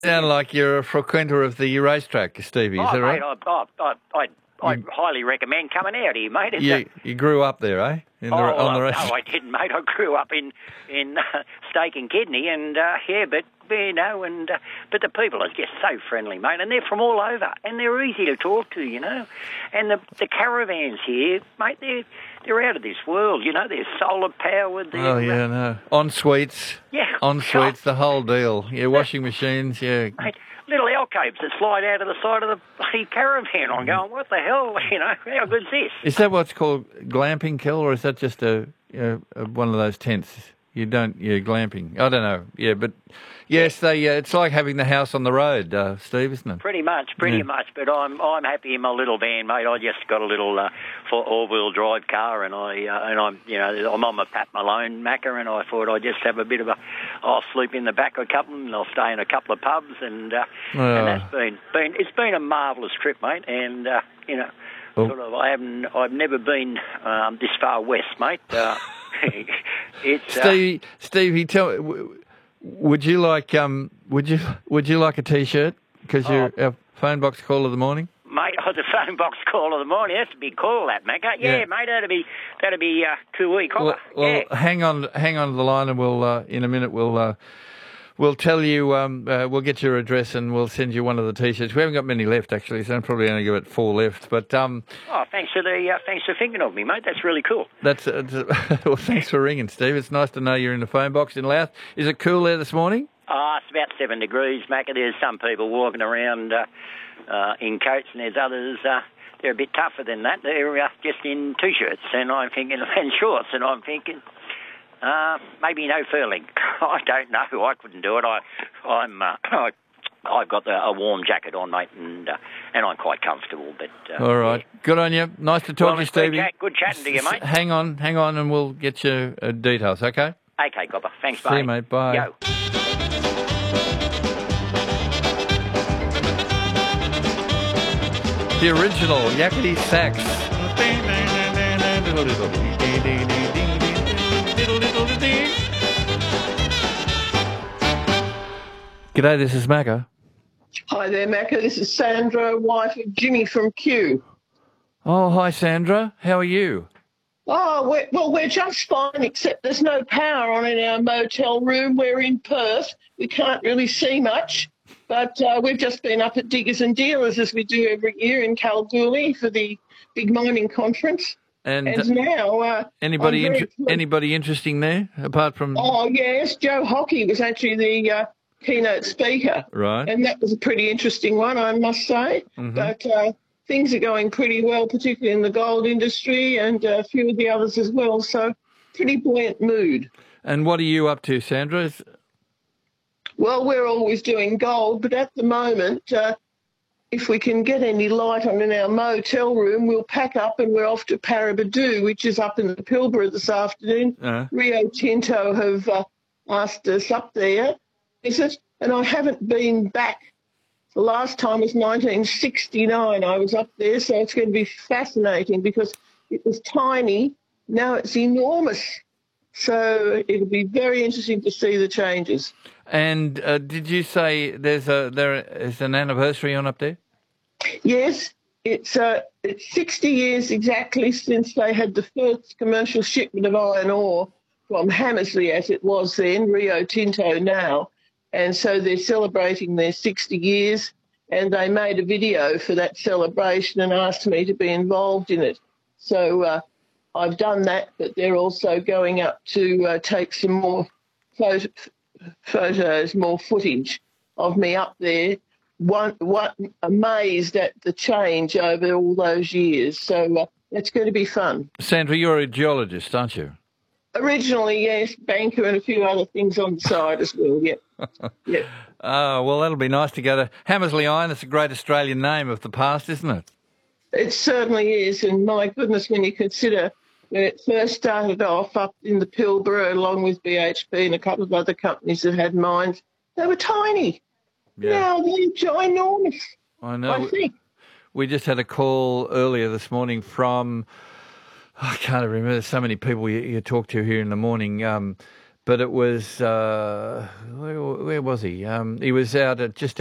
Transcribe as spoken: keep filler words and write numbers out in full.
sound like you're a frequenter of the racetrack, Stevie. Is Oh, that right? mate, I, I, I, I, I highly recommend coming out here, mate. It's You, a, you grew up there, eh? In the, oh, well, on the no, racetrack. I didn't, mate. I grew up in in uh, Steak and Kidney, and uh, yeah, but you know, and uh, but the people are just so friendly, mate, and they're from all over, and they're easy to talk to, you know, and the the caravans here, mate, they're they're out of this world, you know. They're solar powered. Oh, yeah, no. En suites. Yeah. En suites, the whole deal. Yeah, washing machines, yeah. Mate, little alcoves that slide out of the side of the bloody caravan. I'm going, what the hell? You know, how good's this? Is that what's called glamping, Kel, or is that just a, a, a one of those tents? You don't, yeah, glamping. I don't know. Yeah, but yes, they. Uh, it's like having the house on the road, uh, Steve, isn't it? Pretty much, pretty Yeah. much. But I'm I'm happy in my little van, mate. I just got a little uh, for all-wheel drive car, and I uh, and I'm you know I'm on my Pat Malone Macca, and I thought I'd just have a bit of a. I'll sleep in the back of a couple, and I'll stay in a couple of pubs, and uh, Oh. and that's been been it's been a marvellous trip, mate. And uh, you know, Oh. sort of I haven't I've never been um, this far west, mate. Uh, it's uh, Steve, Stevie, tell me, w- would you like um, would you would you like a T-shirt because you're Oh. our phone box call of the morning? Mate, oh, the phone box call of the morning. That's a big call, that, mate. Yeah, Yeah. mate, that'd be that'd be uh, two week. Well, well yeah. hang on, hang on to the line, and we'll uh, in a minute we'll uh, we'll tell you. Um, uh, we'll get your address, and we'll send you one of the T-shirts. We haven't got many left, actually, so I'm probably only got four left. But um, Oh, thanks for the uh, thanks for thinking of me, mate. That's really cool. that's uh, well. Thanks for ringing, Steve. It's nice to know you're in the phone box in Louth. Is it cool there this morning? Ah, it's about seven degrees, Macca. There's some people walking around uh, uh, in coats, and there's others. Uh, they're a bit tougher than that. They're uh, just in t-shirts, and I'm thinking, and shorts, and I'm thinking. Uh, maybe no furling. I don't know. I couldn't do it. I, I'm. Uh, I, I've got the, a warm jacket on, mate, and uh, and I'm quite comfortable. But uh, All right, yeah. good on you. Nice to talk Well, to you, it's good Stevie. chat- good chatting to you, mate. Hang on, hang on, and we'll get you uh, details. Okay. Okay, Copper. Thanks, See mate. you, mate. Bye. Yo. Oh, The original Yakety Sax. G'day, this is Macca. Hi there, Macca. This is Sandra, wife of Jimmy from Kew. Oh, hi, Sandra. How are you? Oh, we're, well, we're just fine, except there's no power on in our motel room. We're in Perth. We can't really see much, but uh, we've just been up at Diggers and Dealers, as we do every year in Kalgoorlie for the big mining conference. And, And now... Uh, anybody I'm very inter- pleased- anybody interesting there apart from Oh, yes, Joe Hockey was actually the uh, keynote speaker. right? And that was a pretty interesting one, I must say. Mhm. But uh, things are going pretty well, particularly in the gold industry and a few of the others as well. So pretty buoyant mood. And what are you up to, Sandra? Is- Well, we're always doing gold, but at the moment, uh, if we can get any light on in our motel room, we'll pack up and we're off to Parabadoo, which is up in the Pilbara this afternoon. Uh. Rio Tinto have uh, asked us up there. Is it? And I haven't been back. The last time was nineteen sixty-nine. I was up there, so it's going to be fascinating because it was tiny. Now it's enormous. So it'll be very interesting to see the changes. And uh, did you say there's a there is an anniversary on up there? Yes, it's uh, it's sixty years exactly since they had the first commercial shipment of iron ore from Hammersley, as it was then, Rio Tinto now. And so they're celebrating their sixty years, and they made a video for that celebration and asked me to be involved in it. So uh, I've done that, but they're also going up to uh, take some more photo- photos, more footage of me up there. One, one, amazed at the change over all those years. So uh, it's going to be fun. Sandra, you're a geologist, aren't you? Originally, yes, banker and a few other things on the side as well, yeah. yeah. Oh, well, that'll be nice to go to Hammersley Iron. It's a great Australian name of the past, isn't it? It certainly is, and my goodness, when you consider when it first started off up in the Pilbara, along with B H P and a couple of other companies that had mines, they were tiny. Yeah. Now they're ginormous, I know. I think. We just had a call earlier this morning from, I can't remember, there's so many people you, you talk to here in the morning, um, but it was uh, where, where was he? Um, he was out at just